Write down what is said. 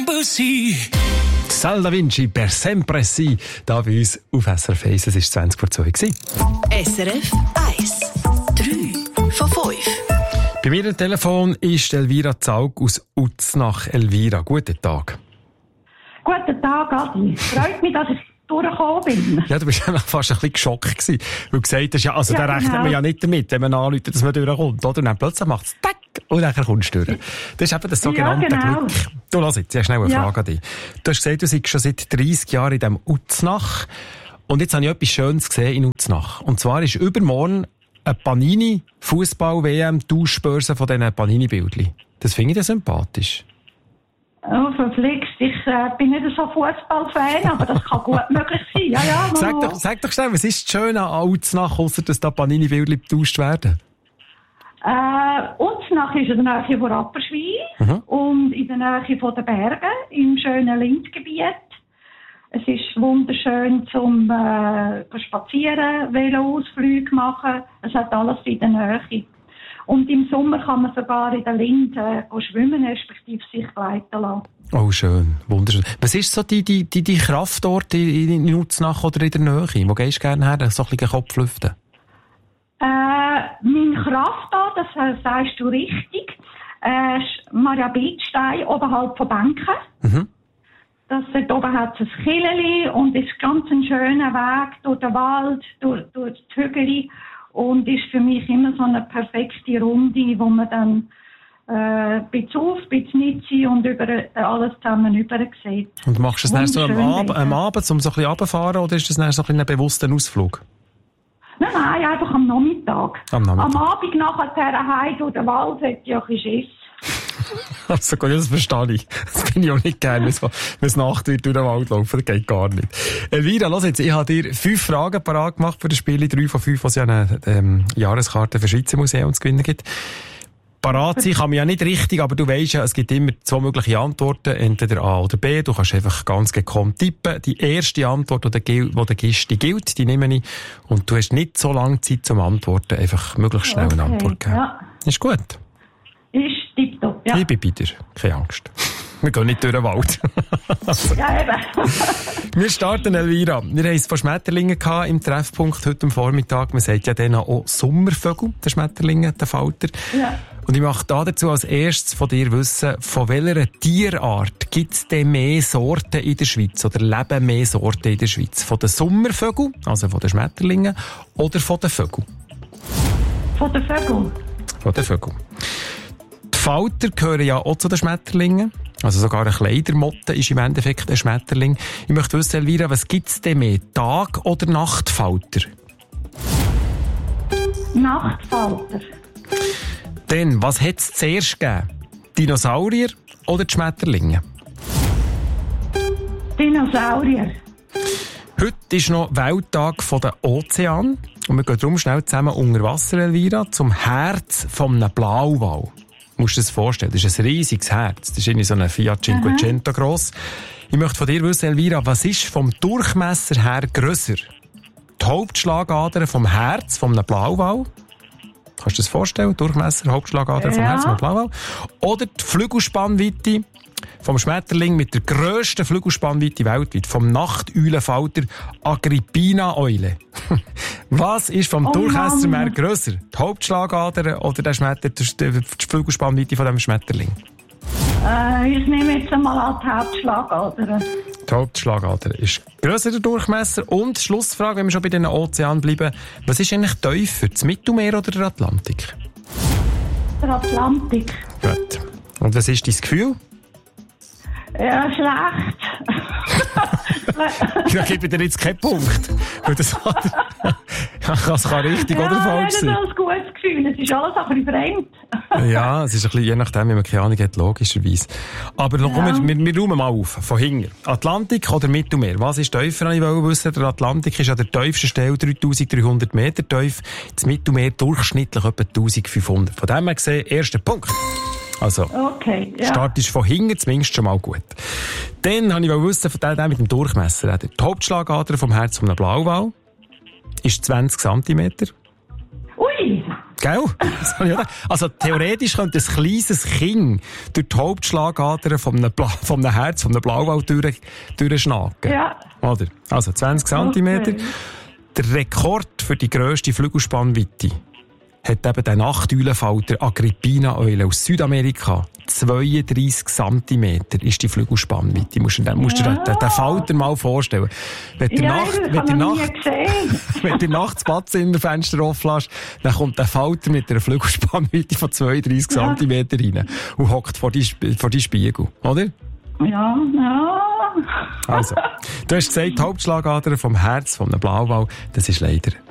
Embassy. Sal Da Vinci, per sempre sì, da bei uns auf SRF 1. Es war 20 vor 2 gewesen. SRF 1. 3 von 5. Bei mir am Telefon ist Elvira Zaug aus Uznach. Elvira, guten Tag. Guten Tag, Adi. Freut mich, dass ich durchgekommen bin. Ja, du warst fast ein bisschen geschockt gewesen, weil du gesagt hast, ja, also ja, da rechnet man ja nicht damit, wenn man anruft, dass man durchkommt, oder? Und dann plötzlich macht es tack und dann kommst du durch. Das ist eben das sogenannte Glück. Du, lass jetzt, ich habe schnell eine Frage an dich. Du hast gesagt, du seid schon seit 30 Jahren in diesem Uznach. Und jetzt habe ich etwas Schönes gesehen in Uznach. Und zwar ist übermorgen eine Panini-Fußball-WM-Tauschbörse von diesen Panini-Bildchen. Das finde ich ja sympathisch. Oh, verflixt. Ich bin nicht so Fußballfan, aber das kann gut möglich sein. Ja, ja, sag doch schnell, was ist das Schöne an Uznach, ausser dass da Panini-Bildchen getauscht werden? Uznach ist in der Nähe von Rapperswil und in der Nähe von den Bergen, im schönen Lindgebiet. Es ist wunderschön zum spazieren, Veloausflüge machen. Es hat alles in der Nähe. Und im Sommer kann man sogar in der Linde schwimmen, respektive sich gleiten lassen. Oh, schön. Wunderschön. Was ist so die Kraft dort in Uznach oder in der Nähe? Wo gehst du gerne her? So ein bisschen Kopf lüften? Mein Kraftort, das sagst du richtig, Maria Bildstein oberhalb von Benken. Dort oben hat es ein Killeli und ist ganz ein schöner Weg durch den Wald, durch die Hügel. Und ist für mich immer so eine perfekte Runde, wo man dann ein bisschen auf, ein bisschen nicht sein und über alles zusammen rüber sieht. Und machst du es dann so am Abend, um so ein bisschen runterzufahren, oder ist das dann so ein bewusster Ausflug? Nein, einfach am Nachmittag. Am Abend nachher heim durch den Wald hätte ich auch ein bisschen Schiss. Also gut, das verstehe ich. Das bin ich auch nicht gerne, wenn es Nacht wird durch den Wald laufen. Das geht gar nicht. Elvira, lass jetzt, ich habe dir 5 Fragen parat gemacht für das Spiel. 3 von 5, was ja eine Jahreskarte für Schweizer Museum zu gewinnen gibt. Parat sein kann man ja nicht richtig, aber du weisst ja, es gibt immer 2 mögliche Antworten, entweder A oder B. Du kannst einfach ganz gekonnt tippen. Die erste Antwort, die du gibst, die gilt, die nehme ich. Und du hast nicht so lange Zeit zum Antworten, einfach möglichst schnell eine Antwort geben. Ja. Ist gut? Ist tipptopp, ja. Ich bin bei dir, keine Angst. Wir gehen nicht durch den Wald. Ja, eben. Wir starten, Elvira. Wir haben es von Schmetterlingen im Treffpunkt heute am Vormittag. Man sagt ja denen auch Sommervögel, der Schmetterlinge, der Falter. Ja. Und ich möchte dazu als erstes von dir wissen, von welcher Tierart gibt es denn mehr Sorten in der Schweiz oder leben mehr Sorten in der Schweiz? Von den Sommervögeln, also von den Schmetterlingen, oder von den Vögeln? Von den Vögeln. Von den Vögeln. Die Falter gehören ja auch zu den Schmetterlingen. Also sogar eine Kleidermotte ist im Endeffekt ein Schmetterling. Ich möchte wissen, Elvira, was gibt es denn mehr? Tag- oder Nachtfalter? Nachtfalter. Dann, was hat es zuerst gegeben? Dinosaurier oder die Schmetterlinge? Dinosaurier. Heute ist noch Welttag der Ozean. Und wir gehen darum schnell zusammen unter Wasser, Elvira, zum Herz von einem Blauwal. Du musst dir das vorstellen, das ist ein riesiges Herz. Das ist irgendwie so ein Fiat Cinquecento gross. Ich möchte von dir wissen, Elvira, was ist vom Durchmesser her grösser? Die Hauptschlagader vom Herz von einem Blauwal? Kannst du dir das vorstellen? Durchmesser, Hauptschlagader vom Herz von einem Blauwal? Oder die Flügelspannweite vom Schmetterling mit der grössten Flügelspannweite weltweit, vom Nachteulenfalter Agrippina-Eule. Was ist vom Durchmesser mehr grösser? Die Hauptschlagader oder die Flügelspannweite von diesem Schmetterling? Ich nehme jetzt einmal an die Hauptschlagader. Die Hauptschlagader ist grösser der Durchmesser. Und Schlussfrage, wenn wir schon bei den Ozeanen bleiben, was ist eigentlich tiefer, das Mittelmeer oder der Atlantik? Der Atlantik. Gut. Und was ist dein Gefühl? Ja, schlecht. Da gebe ich dir jetzt keinen Punkt. Das kann richtig oder falsch sein. Ja, das ist ein gutes Gefühl. Es ist alles ein bisschen fremd. Ja, es ist ein bisschen, je nachdem, wie man keine Ahnung hat, logischerweise. Aber wir räumen mal auf. Von hinten. Atlantik oder Mittelmeer? Was ist tiefer, ich wollte wissen. Der Atlantik ist an der tiefsten Stelle 3300 Meter tief. Das Mittelmeer durchschnittlich etwa 1500. Von dem her gesehen, erster Punkt. Also, okay, ja. Start ist von hinten zumindest schon mal gut. Dann wollte ich wissen, von dem mit dem Durchmesser. Die Hauptschlagader vom Herz von einem Blauwal ist 20 cm. Ui! Gell? Also theoretisch könnte ein kleines Kind durch die Hauptschlagader vom Herz, vom Blauwal durchschnacken. Ja. Oder? Also 20 cm. Okay. Der Rekord für die grösste Flügelspannweite hat eben der Nachteulenfalter Agrippina Eule aus Südamerika. 32 cm ist die Flügelspannweite. Musst du dir den Falter mal vorstellen. Wenn du nachts das Badzimmerfenster offen lässt, dann kommt der Falter mit einer Flügelspannweite von 32 cm rein und hockt vor die Spiegel, oder? Ja. Also, du hast gesagt, die Hauptschlagader vom Herz, vom Blauwal, das ist leider